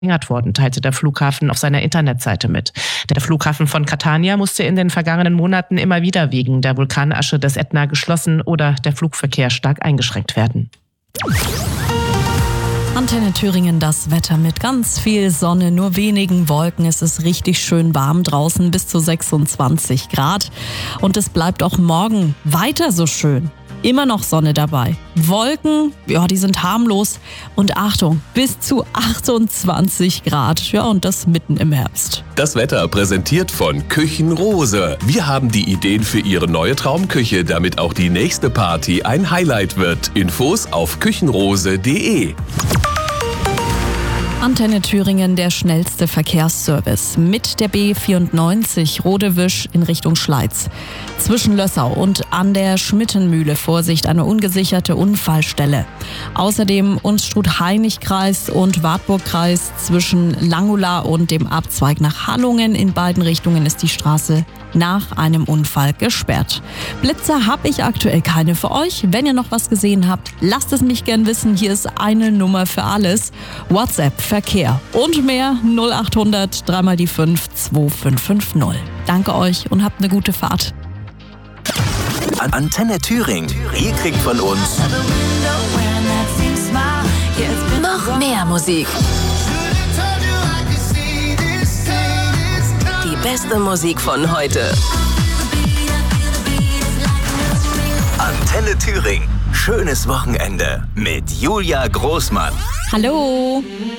verlängert worden, teilte der Flughafen auf seiner Internetseite mit. Der Flughafen von Catania musste in den vergangenen Monaten immer wieder wegen der Vulkanasche des Ätna geschlossen oder der Flugverkehr stark eingeschränkt werden. Antenne Thüringen, das Wetter mit ganz viel Sonne, nur wenigen Wolken. Es ist richtig schön warm draußen, bis zu 26 Grad. Und es bleibt auch morgen weiter so schön. Immer noch Sonne dabei. Wolken, ja, die sind harmlos. Und Achtung, bis zu 28 Grad. Ja, und das mitten im Herbst. Das Wetter präsentiert von Küchenrose. Wir haben die Ideen für Ihre neue Traumküche, damit auch die nächste Party ein Highlight wird. Infos auf küchenrose.de. Antenne Thüringen, der schnellste Verkehrsservice. Mit der B94 Rodewisch in Richtung Schleiz. Zwischen Lössau und an der Schmittenmühle, Vorsicht, eine ungesicherte Unfallstelle. Außerdem Unstrut-Hainich-Kreis und Wartburg-Kreis zwischen Langula und dem Abzweig nach Hallungen. In beiden Richtungen ist die Straße nach einem Unfall gesperrt. Blitzer habe ich aktuell keine für euch. Wenn ihr noch was gesehen habt, lasst es mich gern wissen. Hier ist eine Nummer für alles. WhatsApp, Verkehr und mehr 0800 3 die 5 2550. Danke euch und habt eine gute Fahrt. Antenne Thüringen. Ihr kriegt von uns noch mehr Musik. Die beste Musik von heute. Antenne Thüringen. Schönes Wochenende mit Julia Großmann. Hallo.